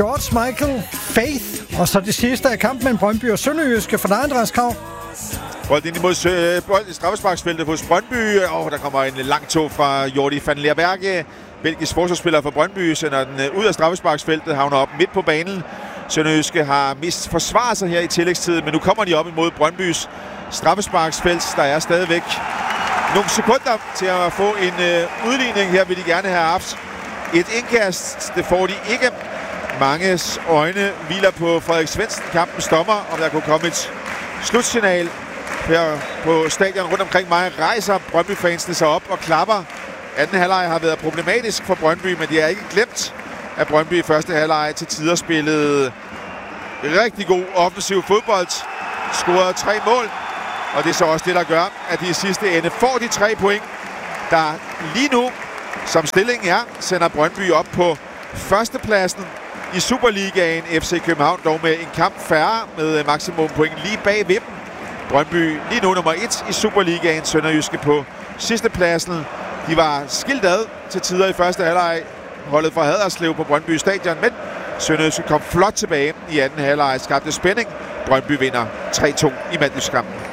George Michael, Faith, og så det sidste af kampen mellem Brøndby og Sønderjyske for dig, Andreas Krav. Bold ind imod bold i straffesparksfeltet hos Brøndby, og der kommer en lang tog fra Jordi van Leerberge. Belgisk forsvarsspiller for Brøndby sender den ud af straffesparksfeltet, havner op midt på banen. Sønderjyske har mist forsvaret sig her i tillægstiden, men nu kommer de op imod Brøndbys straffesparksfelt. Der er stadigvæk nogle sekunder til at få en udligning. Her vil de gerne have haft et indkast. Det får de ikke. Manges øjne hviler på Frederik Svendsen, kampens dommer, om der kunne komme et slutsignal. Her på stadion rundt omkring mig rejser Brøndby-fansene sig op og klapper. Anden halvleg har været problematisk for Brøndby, men de er ikke glemt, at Brøndby i første halvleg til tider spillede rigtig god offensiv fodbold. Scorede 3 mål, og det er så også det, der gør, at de i sidste ende får de 3 point, der lige nu, som stillingen er, sender Brøndby op på førstepladsen i Superligaen. FC København dog med en kamp færre med maksimum point lige bag ved dem. Brøndby lige nu nummer 1 i Superligaen, Sønderjyske på sidstepladsen. De var skilt ad til tider i første halvleg, holdet fra Haderslev på Brøndby Stadion, men Sønderjyske kom flot tilbage i anden halvleg, skabte spænding. Brøndby vinder 3-2 i mandagskampen.